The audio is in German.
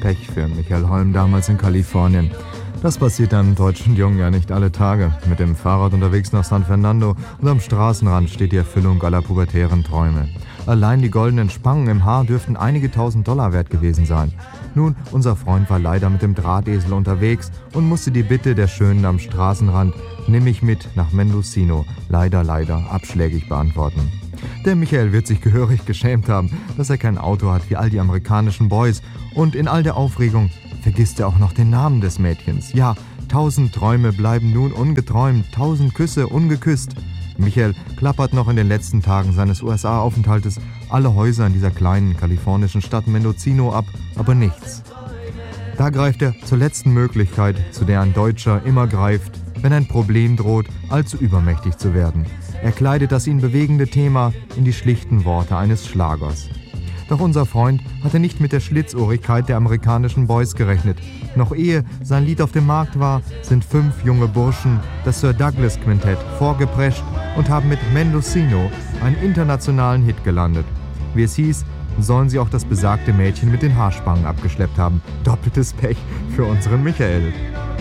Pech für Michael Holm damals in Kalifornien. Das passiert einem deutschen Jungen ja nicht alle Tage. Mit dem Fahrrad unterwegs nach San Fernando und am Straßenrand steht die Erfüllung aller pubertären Träume. Allein die goldenen Spangen im Haar dürften einige $1000 wert gewesen sein. Nun, unser Freund war leider mit dem Drahtesel unterwegs und musste die Bitte der Schönen am Straßenrand, nimm mich mit nach Mendocino, leider abschlägig beantworten. Der Michael wird sich gehörig geschämt haben, dass er kein Auto hat wie all die amerikanischen Boys, und in all der Aufregung vergisst er auch noch den Namen des Mädchens. Ja, 1000 Träume bleiben nun ungeträumt, 1000 Küsse ungeküsst. Michael klappert noch in den letzten Tagen seines USA-Aufenthaltes alle Häuser in dieser kleinen kalifornischen Stadt Mendocino ab, aber nichts. Da greift er zur letzten Möglichkeit, zu der ein Deutscher immer greift, wenn ein Problem droht, allzu übermächtig zu werden. Er kleidet das ihn bewegende Thema in die schlichten Worte eines Schlagers. Doch unser Freund hatte nicht mit der Schlitzohrigkeit der amerikanischen Boys gerechnet. Noch ehe sein Lied auf dem Markt war, sind 5 junge Burschen, das Sir Douglas Quintett, vorgeprescht und haben mit Mendocino einen internationalen Hit gelandet. Wie es hieß, sollen sie auch das besagte Mädchen mit den Haarspangen abgeschleppt haben. Doppeltes Pech für unseren Michael.